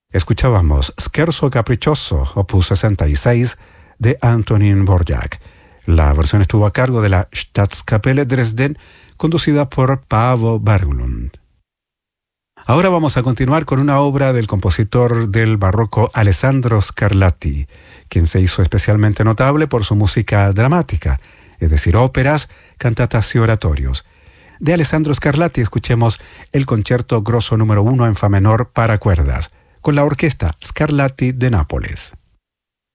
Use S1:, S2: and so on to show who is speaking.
S1: Escuchábamos Scherzo Capriccioso, opus 66, de Antonín Dvořák. La versión estuvo a cargo de la Staatskapelle Dresden, conducida por Paavo Berglund. Ahora vamos a continuar con una obra del compositor del barroco Alessandro Scarlatti, quien se hizo especialmente notable por su música dramática, es decir, óperas, cantatas y oratorios. De Alessandro Scarlatti escuchemos el concierto grosso número 1 en fa menor para cuerdas, con la orquesta Scarlatti de Nápoles.